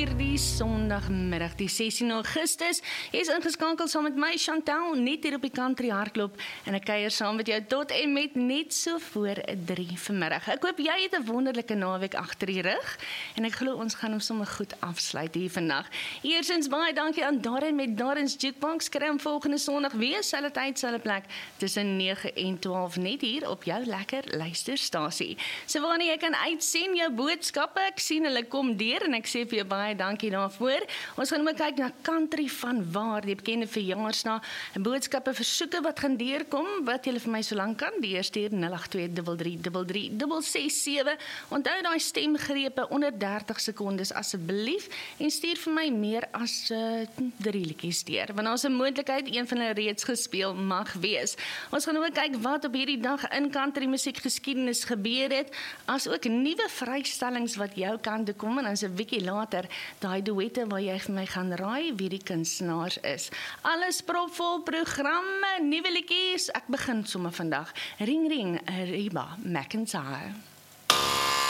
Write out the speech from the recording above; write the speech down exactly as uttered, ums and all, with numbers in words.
Die Sondagmiddag, die sessie Augustus, is ingeskakel saam met my Chantal, net hier op die Country Hardklop, en ek kuier saam met jou tot en met net so voor drie vanmiddag. Ek hoop jy het 'n wonderlike naweek agter die rug, en ek glo ons gaan hom sommer goed afsluit hier vandag. Eersins baie dankie aan Darren met Darren's Jukebox, kry hom volgende Sondag weer, selfde tyd, selfde plek, tussen nege en twaalf, net hier op jou lekker luisterstasie. So wanneer jy kan uitsien jou boodskappe, ek sien hulle kom deur, en ek sê vir jou baie dankie daarvoor. Ons gaan nou kyk na Country van Waar, die bekende verjaarsdae, en boodskappe, versoeke wat gaan deurkom, wat julle vir my so lank kan deurstuur, nul agt twee drie drie drie drie ses ses sewe. Onthou daai stemgrepe onder dertig sekondes asseblief, en stuur vir my meer as uh, drie liedjies deur, want ons 'n moontlikheid, een van hulle reeds gespeel mag wees. Ons gaan nou kyk wat op hierdie dag in country musiek geskiedenis gebeur het, as ook nuwe vrystellings wat jou kant toe kom, en dan 'n bietjie later daai duette waar jy vir my gaan raai wie die kunstenaars is. Alles propvol programme, nuwe liedjies. Ek begin sommer vandag. Ring ring, Reba McEntire.